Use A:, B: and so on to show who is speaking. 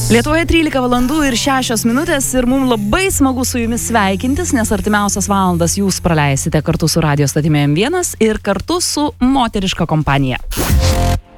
A: Lietuvoje 13 valandų ir 6 minutės ir mums labai smagu su jumis sveikintis, nes artimiausias valandas jūs praleisite kartu su radio statimi M1 ir kartu su moteriška kompanija.